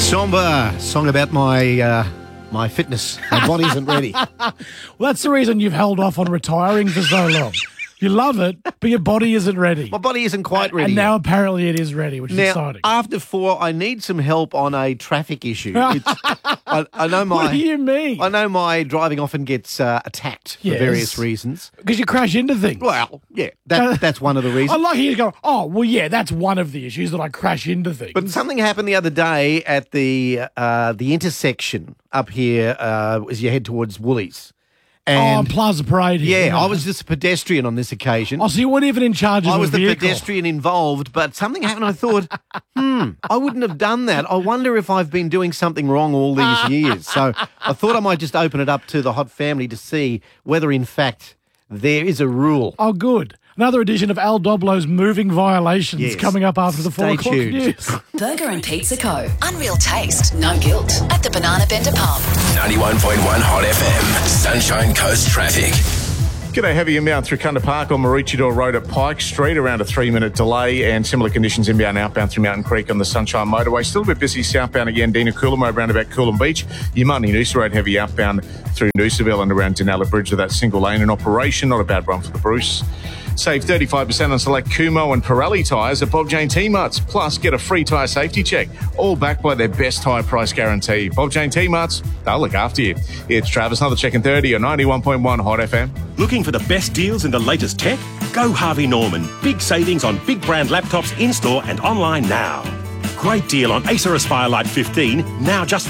Somber song about my fitness. My body isn't ready. Well, that's the reason you've held off on retiring for so long. You love it, but your body isn't ready. My body isn't quite ready. And now apparently it is ready, which is exciting. After 4, I need some help on a traffic issue. I know my. What do you mean? I know my driving often gets attacked for various reasons. Because you crash into things. Well, yeah, that's one of the reasons. I like you to go, oh, well, yeah, that's one of the issues, that I crash into things. But something happened the other day at the intersection up here as you head towards Woolies. And Plaza Parade here. Yeah, I was just a pedestrian on this occasion. Oh, so you weren't even in charge of I was the the pedestrian involved, but something happened. I thought, I wouldn't have done that. I wonder if I've been doing something wrong all these years. So I thought I might just open it up to the Hot Family to see whether, in fact, there is a rule. Oh, good. Another edition of Al Doblo's Moving Violations coming up after the 4 o'clock news. Burger and Pizza Co. Unreal taste, no guilt. At the Banana Bender Pub. 91.1 Hot FM. Sunshine Coast traffic. G'day, heavy inbound through Cunda Park on Maroochydore Road at Pike Street, around a 3-minute delay, and similar conditions inbound outbound through Mountain Creek on the Sunshine Motorway. Still a bit busy southbound again, Dina Coolum Road round about Coolum Beach. Yamani Noosa Road heavy outbound through Noosaville and around Denella Bridge with that single lane in operation. Not a bad run for the Bruce. Save 35% on select Kumo and Pirelli tyres at Bob Jane T-Marts. Plus, get a free tyre safety check. All backed by their best tyre price guarantee. Bob Jane T-Marts, they'll look after you. It's Travis, another check in 30 on 91.1 Hot FM. Looking for the best deals in the latest tech? Go Harvey Norman. Big savings on big brand laptops in-store and online now. Great deal on Acer Aspire Lite 15, now just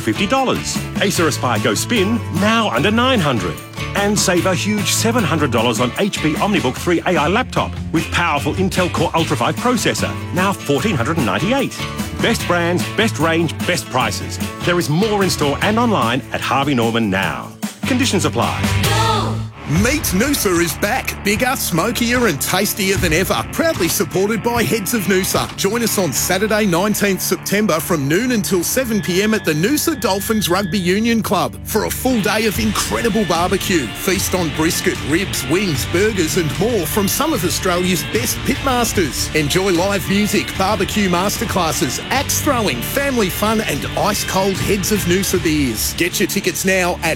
$450. Acer Aspire Go Spin, now under $900. And save a huge $700 on HP OmniBook 3 AI laptop with powerful Intel Core Ultra 5 processor, now $1,498. Best brands, best range, best prices. There is more in store and online at Harvey Norman now. Conditions apply. Meat Noosa is back. Bigger, smokier and tastier than ever. Proudly supported by Heads of Noosa. Join us on Saturday 19th September from noon until 7pm at the Noosa Dolphins Rugby Union Club for a full day of incredible barbecue. Feast on brisket, ribs, wings, burgers and more from some of Australia's best pitmasters. Enjoy live music, barbecue masterclasses, axe throwing, family fun and ice-cold Heads of Noosa beers. Get your tickets now at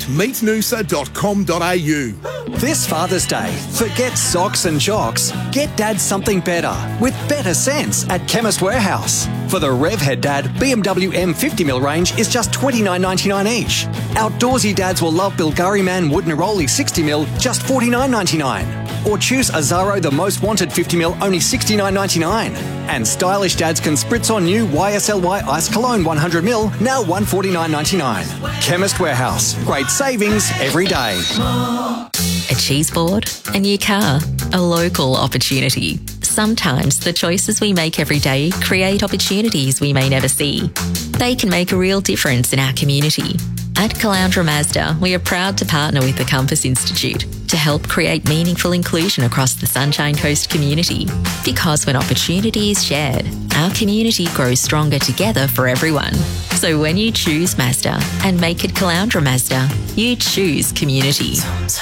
meetnoosa.com.au. This Father's Day, forget socks and jocks. Get Dad something better with better sense at Chemist Warehouse. For the Revhead Dad BMW M50mm range is just $29.99 each. Outdoorsy dads will love Bilgari Man Wood Neroli 60mm, just $49.99. Or choose Azaro the Most Wanted 50mm, only $69.99. And stylish dads can spritz on new YSLY Ice Cologne 100ml, now $149.99. Chemist Warehouse. Great savings every day. A cheese board, a new car, a local opportunity. Sometimes the choices we make every day create opportunities we may never see. They can make a real difference in our community. At Caloundra Mazda, we are proud to partner with the Compass Institute to help create meaningful inclusion across the Sunshine Coast community. Because when opportunity is shared, our community grows stronger together for everyone. So when you choose Mazda and make it Caloundra Mazda, you choose community.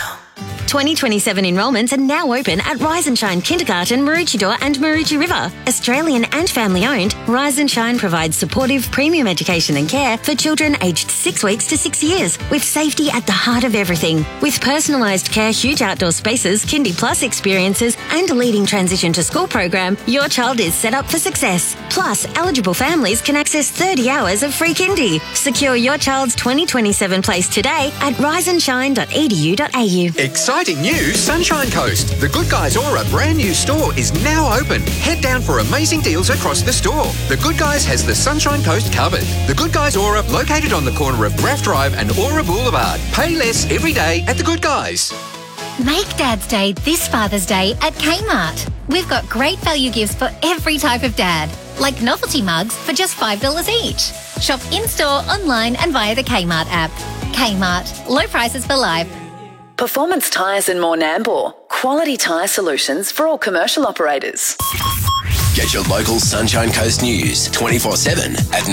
2027 enrolments are now open at Rise and Shine Kindergarten, Maroochydore and Maroochy River. Australian and family owned, Rise and Shine provides supportive premium education and care for children aged 6 weeks to 6 years, with safety at the heart of everything. With personalised care, huge outdoor spaces, Kindy Plus experiences and a leading transition to school program, your child is set up for success. Plus, eligible families can access 30 hours of free kindy. Secure your child's 2027 place today at riseandshine.edu.au. Exciting news, Sunshine Coast. The Good Guys Aura brand new store is now open. Head down for amazing deals across the store. The Good Guys has the Sunshine Coast covered. The Good Guys Aura, located on the corner of Graff Drive and Aura Boulevard. Pay less every day at The Good Guys. Make Dad's Day this Father's Day at Kmart. We've got great value gifts for every type of dad, like novelty mugs for just $5 each. Shop in-store, online and via the Kmart app. Kmart. Low prices for life. Performance Tyres and More Nambour. Quality tyre solutions for all commercial operators. Get your local Sunshine Coast news 24/7 at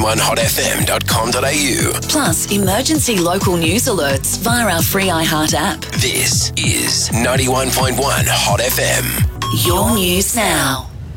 911hotfm.com.au. Plus, emergency local news alerts via our free iHeart app. This is 91.1 Hot FM. Your news now.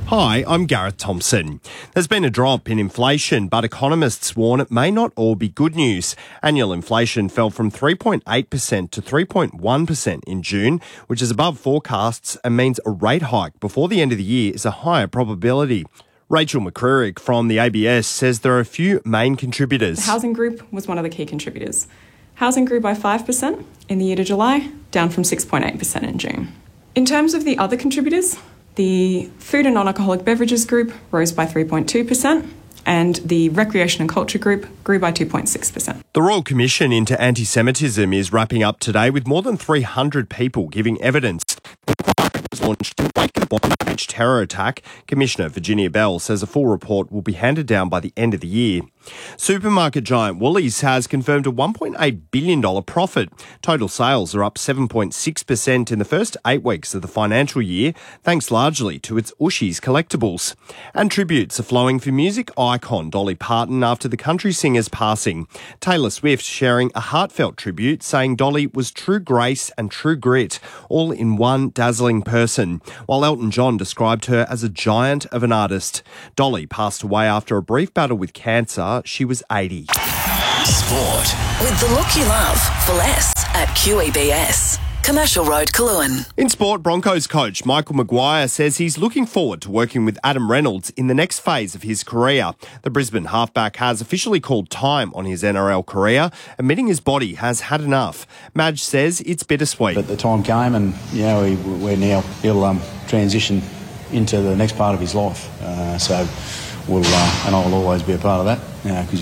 Hi, I'm Gareth Thompson. There's been a drop in inflation, but economists warn it may not all be good news. Annual inflation fell from 3.8% to 3.1% in June, which is above forecasts and means a rate hike before the end of the year is a higher probability. Rachel McCririck from the ABS says there are a few main contributors. The housing group was one of the key contributors. Housing grew by 5% in the year to July, down from 6.8% in June. In terms of the other contributors, the food and non-alcoholic beverages group rose by 3.2%, and the recreation and culture group grew by 2.6%. The Royal Commission into Anti-Semitism is wrapping up today with more than 300 people giving evidence. The inquiry was launched in the wake of the Bondi terror attack. Commissioner Virginia Bell says a full report will be handed down by the end of the year. Supermarket giant Woolies has confirmed a $1.8 billion profit. Total sales are up 7.6% in the first 8 weeks of the financial year, thanks largely to its Ooshies collectibles. And tributes are flowing for music icon Dolly Parton after the country singer's passing. Taylor Swift sharing a heartfelt tribute, saying Dolly was true grace and true grit, all in one dazzling person, while Elton John described her as a giant of an artist. Dolly passed away after a brief battle with cancer. She was 80. Sport. With the look you love for less at QEBS. Commercial Road, Coolangatta. In sport, Broncos coach Michael Maguire says he's looking forward to working with Adam Reynolds in the next phase of his career. The Brisbane halfback has officially called time on his NRL career, admitting his body has had enough. Madge says it's bittersweet. But the time came and, he'll transition into the next part of his life. And I'll always be a part of that, because